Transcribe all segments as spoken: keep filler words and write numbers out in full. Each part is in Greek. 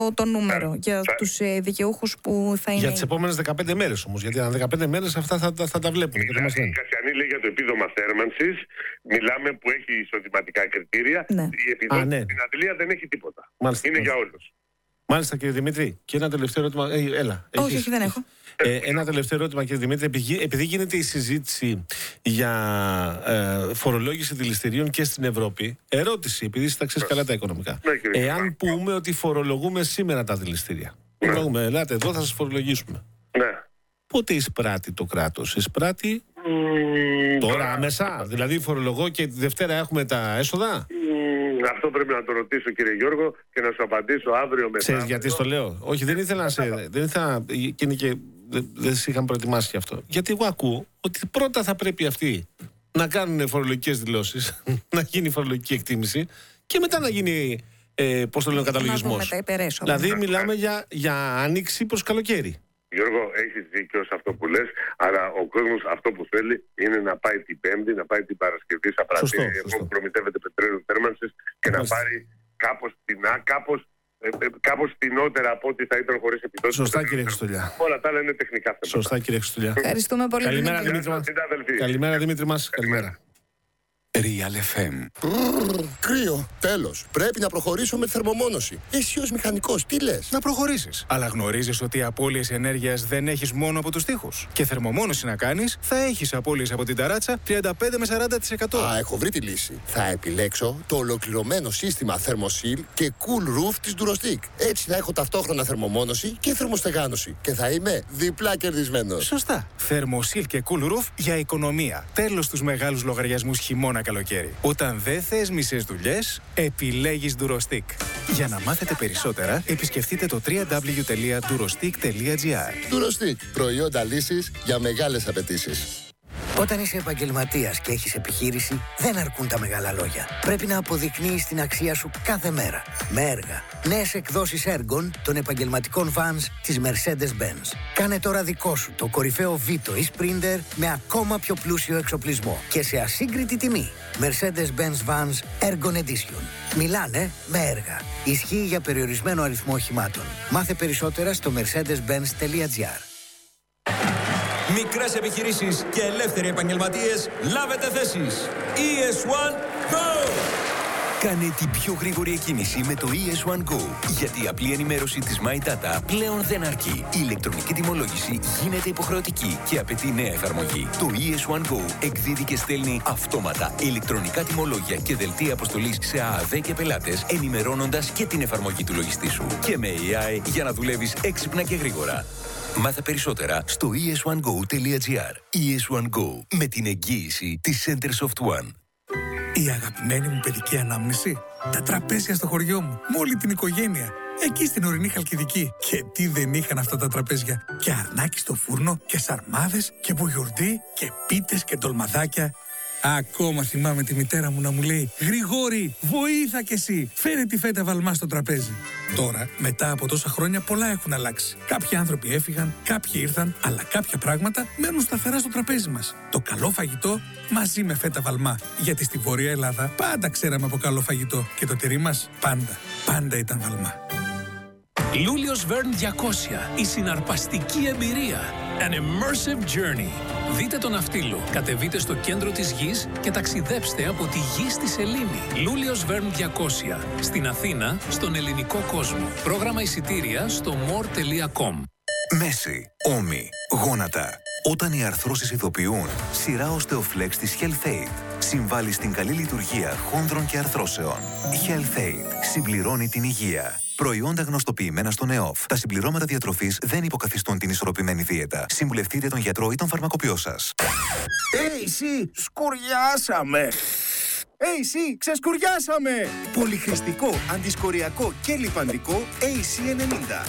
το νούμερο θα, για θα... τους ε, δικαιούχους που θα είναι. Για τις επόμενες δεκαπέντε μέρες όμως. Γιατί αν δεκαπέντε μέρες αυτά θα, θα, θα τα βλέπουν. Δηλαδή, η Κασιανή λέει για το επίδομα θέρμανσης. Μιλάμε που έχει εισοδηματικά κριτήρια. Ναι. Η επιδότηση ναι. στην Αντλία δεν έχει τίποτα. Μάλιστα, είναι μάλιστα. για όλους. Μάλιστα, κύριε Δημήτρη. Και ένα τελευταίο ερώτημα. Ε, έλα. Όχι, έχεις... όχι, δεν έχω. Ε, ένα τελευταίο ερώτημα, κύριε Δημήτρη. Επειδή, επειδή γίνεται η συζήτηση για ε, φορολόγηση δηληστηρίων και στην Ευρώπη, ερώτηση, επειδή εσύ τα ξέρεις καλά τα οικονομικά. Ναι, Εάν πούμε ότι φορολογούμε σήμερα τα δηληστήρια, ναι. Φορολογούμε, ελάτε εδώ, θα σας φορολογήσουμε. Ναι. Πότε εισπράττει το κράτος? Εισπράττει Mm, τώρα άμεσα? Δηλαδή φορολογώ και τη Δευτέρα έχουμε τα έσοδα? Mm, αυτό πρέπει να το ρωτήσω, κύριε Γιώργο, και να σου απαντήσω αύριο μετά. Ξέρεις γιατί στο λέω? Όχι, δεν ήθελα να σε. Δεν ήθελα, και είναι και δεν, δεν σε είχαν προετοιμάσει γι' αυτό. Γιατί εγώ ακούω ότι πρώτα θα πρέπει αυτοί να κάνουν φορολογικές δηλώσεις, να γίνει φορολογική εκτίμηση και μετά να γίνει, ε, πώς το λένε, ο καταλογισμός. Δηλαδή μιλάμε για, για άνοιξη προς καλοκαίρι. Γιώργο, έχεις δίκιο σε αυτό που λες, αλλά ο κόσμος αυτό που θέλει είναι να πάει την Πέμπτη, να πάει την Παρασκευή στα πρατήρια που προμηθεύεται πετρέλαιο θέρμανσης και Μάλιστα. να πάρει κάπως φτηνά, κάπως, ε, ε, κάπως φτηνότερα από ό,τι θα ήταν χωρίς επιδότηση. Σωστά, κύριε Χριστουλιά. Όλα τα άλλα είναι τεχνικά θέματα. Σωστά, κύριε Χριστουλιά. Ευχαριστούμε πολύ. Καλημέρα, Δημήτρη μας. Καλημέρα, Δημήτρη μας. Καλημέρα. Real εφ εμ. Κρύο. Τέλος. Πρέπει να προχωρήσω με τη θερμομόνωση. Εσύ ως μηχανικός, τι λες? Να προχωρήσεις. Αλλά γνωρίζεις ότι απώλειες ενέργειας δεν έχεις μόνο από τους τοίχους. Και θερμομόνωση να κάνεις, θα έχεις απώλειες από την ταράτσα τριάντα πέντε με σαράντα τοις εκατό. Α, έχω βρει τη λύση. Θα επιλέξω το ολοκληρωμένο σύστημα Thermosil και Cool Roof της Durostick. Έτσι θα έχω ταυτόχρονα θερμομόνωση και θερμοστεγάνωση. Και θα είμαι διπλά κερδισμένος. Σωστά. Thermosil και Cool Roof για οικονομία. Τέλος στους μεγάλους λογαριασμούς χειμώνα καλοκαίρι. Όταν δεν θες μισές δουλειές, επιλέγεις Durostick. Για να μάθετε περισσότερα, επισκεφτείτε το double-u double-u double-u τελεία durostick τελεία gr. Durostick. Προϊόντα λύσης για μεγάλες απαιτήσεις. Όταν είσαι επαγγελματίας και έχεις επιχείρηση, δεν αρκούν τα μεγάλα λόγια. Πρέπει να αποδεικνύεις την αξία σου κάθε μέρα. Με έργα. Νέες εκδόσεις έργων των επαγγελματικών vans της Mercedes-Benz. Κάνε τώρα δικό σου το κορυφαίο Vito ή Sprinter με ακόμα πιο πλούσιο εξοπλισμό και σε ασύγκριτη τιμή. Mercedes-Benz Vans Ergon Edition. Μιλάνε με έργα. Ισχύει για περιορισμένο αριθμό οχημάτων. Μάθε περισσότερα στο mercedes benz τελεία gr. Μικρές επιχειρήσεις και ελεύθεροι επαγγελματίες, λάβετε θέσεις. ι ες one Go! Κάνε την πιο γρήγορη εκκίνηση με το ι ες one Go. Γιατί η απλή ενημέρωση της My Data πλέον δεν αρκεί. Η ηλεκτρονική τιμολόγηση γίνεται υποχρεωτική και απαιτεί νέα εφαρμογή. Το ι ες one Go εκδίδει και στέλνει αυτόματα ηλεκτρονικά τιμολόγια και δελτία αποστολής σε ΑΑΔ και πελάτες, ενημερώνοντας και την εφαρμογή του λογιστή σου. Και με έι άι για να δουλεύεις έξυπνα και γρήγορα. Μάθε περισσότερα στο ι ες one go τελεία gr. ι ες one Go, με την εγγύηση της Centersoft One. Η αγαπημένη μου παιδική ανάμνηση. Τα τραπέζια στο χωριό μου, με όλη την οικογένεια. Εκεί στην ορεινή Χαλκιδική. Και τι δεν είχαν αυτά τα τραπέζια. Και αρνάκι στο φούρνο, και σαρμάδες, και μπουγιουρντί, και πίτες και ντολμαδάκια. Ακόμα θυμάμαι τη μητέρα μου να μου λέει «Γρηγόρη, βοήθα κι εσύ, φέρε τη φέτα βαλμά στο τραπέζι». Τώρα, μετά από τόσα χρόνια, πολλά έχουν αλλάξει. Κάποιοι άνθρωποι έφυγαν, κάποιοι ήρθαν, αλλά κάποια πράγματα μένουν σταθερά στο τραπέζι μας. Το καλό φαγητό μαζί με φέτα βαλμά. Γιατί στη Βόρεια Ελλάδα πάντα ξέραμε από καλό φαγητό και το τυρί μας πάντα, πάντα ήταν βαλμά. Λούλιος Verne διακόσια. Η συναρπαστική εμπειρία. An immersive journey. Δείτε τον ναυτίλο, κατεβείτε στο κέντρο της γης και ταξιδέψτε από τη γη στη σελήνη. Λούλιος Verne διακόσια. Στην Αθήνα, στον ελληνικό κόσμο. Πρόγραμμα εισιτήρια στο more τελεία com. Μέση, ώμοι, γόνατα. Όταν οι αρθρώσεις ειδοποιούν, σειρά Osteoflex της HealthAid συμβάλλει στην καλή λειτουργία χόνδρων και αρθρώσεων. HealthAid συμπληρώνει την υγεία. Προϊόντα γνωστοποιημένα στον ΕΟΦ. Τα συμπληρώματα διατροφής δεν υποκαθιστούν την ισορροπημένη δίαιτα. Συμβουλευτείτε τον γιατρό ή τον φαρμακοποιό σας. Hey, εσύ, σκουριάσαμε! έι σι, ξεσκουριάσαμε! Πολυχρηστικό, αντισκοριακό και λιπαντικό έι σι ενενήντα.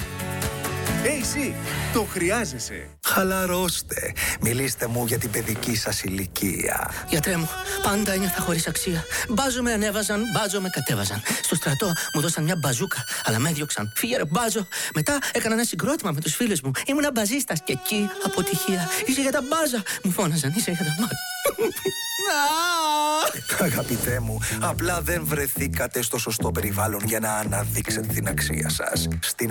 έι σι, το χρειάζεσαι. Χαλαρώστε. Μιλήστε μου για την παιδική σας ηλικία. Γιατρέ μου, πάντα ένιωθα χωρίς αξία. Μπάζο με ανέβαζαν, μπάζο με κατέβαζαν. Στο στρατό μου δώσαν μια μπαζούκα, αλλά με έδιωξαν. Φύγε ρε μπάζο. Μετά έκανα ένα συγκρότημα με τους φίλους μου. Ήμουνα μπαζίστας και εκεί αποτυχία. Είσαι για τα μπάζα. Μου φώναζαν, είσαι για τα μάτια. Αγαπητέ μου, απλά δεν βρεθήκατε στο σωστό περιβάλλον για να αναδείξετε την αξία σας. Στην